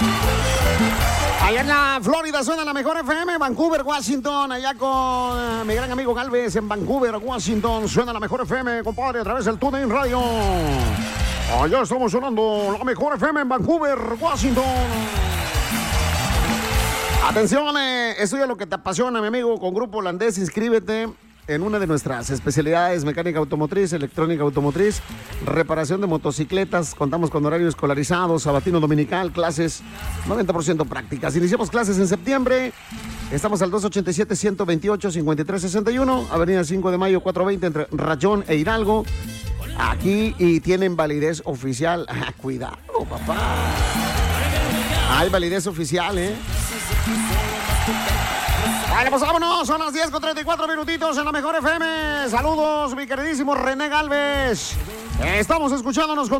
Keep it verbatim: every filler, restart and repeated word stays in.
Allá en la Florida suena la mejor F M, Vancouver, Washington, allá con uh, mi gran amigo Galvez en Vancouver, Washington, suena la mejor F M, compadre, a través del TuneIn Radio. Allá estamos sonando la mejor F M en Vancouver, Washington. Atención, eh, estudia lo que te apasiona, mi amigo, con Grupo Holandés, inscríbete en una de nuestras especialidades: mecánica automotriz, electrónica automotriz, reparación de motocicletas. Contamos con horario escolarizado, sabatino dominical, clases noventa por ciento prácticas. Iniciamos clases en septiembre. Estamos al dos ochenta y siete, ciento veintiocho, cincuenta y tres sesenta y uno, Avenida cinco de Mayo, cuatrocientos veinte, entre Rayón e Hidalgo. Aquí, y tienen validez oficial. Ah, cuidado, papá. Hay validez oficial, ¿eh? Vale, pues vámonos, son las diez con treinta y cuatro minutitos en la mejor F M. Saludos, mi queridísimo René Galvez. Estamos escuchándonos con